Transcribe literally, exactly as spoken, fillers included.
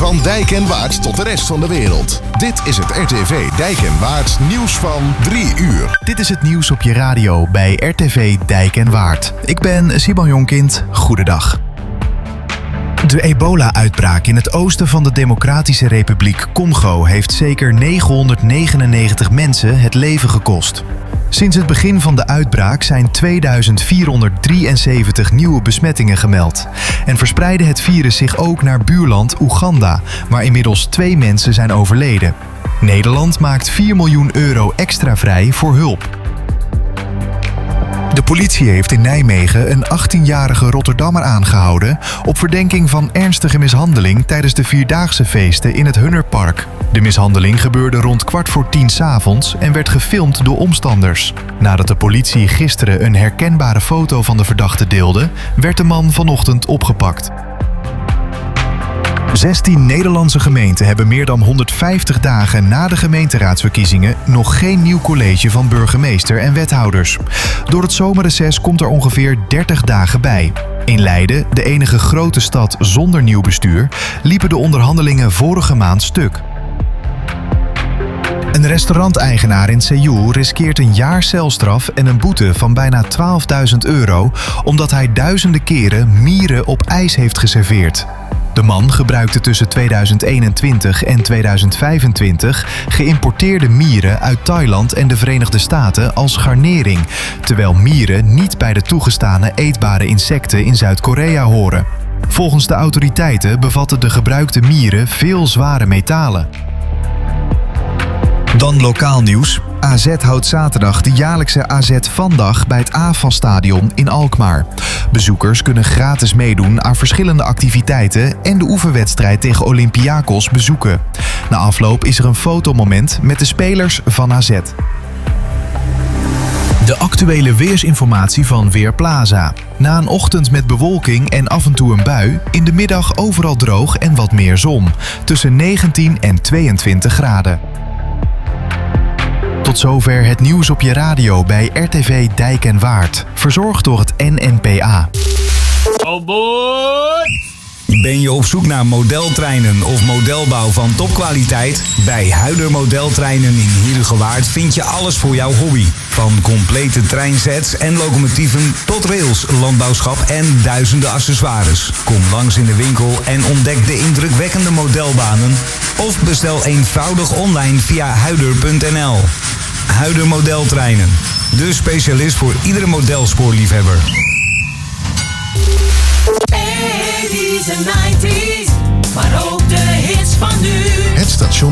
Van Dijk en Waard tot de rest van de wereld. Dit is het R T V Dijk en Waard nieuws van drie uur. Dit is het nieuws op je radio bij R T V Dijk en Waard. Ik ben Simon Jonkind. Goedendag. De ebola-uitbraak in het oosten van de Democratische Republiek Congo heeft zeker negenhonderdnegenennegentig mensen het leven gekost. Sinds het begin van de uitbraak zijn tweeduizend vierhonderddrieënzeventig nieuwe besmettingen gemeld. En verspreidde het virus zich ook naar buurland Oeganda, waar inmiddels twee mensen zijn overleden. Nederland maakt vier miljoen euro extra vrij voor hulp. De politie heeft in Nijmegen een achttienjarige Rotterdammer aangehouden op verdenking van ernstige mishandeling tijdens de Vierdaagse feesten in het Hunnerpark. De mishandeling gebeurde rond kwart voor tien 's avonds en werd gefilmd door omstanders. Nadat de politie gisteren een herkenbare foto van de verdachte deelde, werd de man vanochtend opgepakt. zestien Nederlandse gemeenten hebben meer dan honderdvijftig dagen na de gemeenteraadsverkiezingen nog geen nieuw college van burgemeester en wethouders. Door het zomerreces komt er ongeveer dertig dagen bij. In Leiden, de enige grote stad zonder nieuw bestuur, liepen de onderhandelingen vorige maand stuk. Een restauranteigenaar in Seoul riskeert een jaar celstraf en een boete van bijna twaalfduizend euro omdat hij duizenden keren mieren op ijs heeft geserveerd. De man gebruikte tussen tweeduizend eenentwintig en tweeduizend vijfentwintig geïmporteerde mieren uit Thailand en de Verenigde Staten als garnering, terwijl mieren niet bij de toegestane eetbare insecten in Zuid-Korea horen. Volgens de autoriteiten bevatten de gebruikte mieren veel zware metalen. Dan lokaal nieuws. A Z houdt zaterdag de jaarlijkse A Z-Vandag bij het A F A S-stadion in Alkmaar. Bezoekers kunnen gratis meedoen aan verschillende activiteiten en de oefenwedstrijd tegen Olympiakos bezoeken. Na afloop is er een fotomoment met de spelers van A Z. De actuele weersinformatie van Weerplaza. Na een ochtend met bewolking en af en toe een bui, in de middag overal droog en wat meer zon. Tussen negentien en tweeëntwintig graden. Tot zover het nieuws op je radio bij R T V Dijk en Waard. Verzorgd door het N N P A. Oh boy! Ben je op zoek naar modeltreinen of modelbouw van topkwaliteit? Bij Huider Modeltreinen in Heerhugowaard vind je alles voor jouw hobby. Van complete treinsets en locomotieven tot rails, landbouwschap en duizenden accessoires. Kom langs in de winkel en ontdek de indrukwekkende modelbanen. Of bestel eenvoudig online via huider punt n l. Huider Modeltreinen. De specialist voor iedere modelspoorliefhebber. eighties en nineties, maar ook de hits van nu. Het station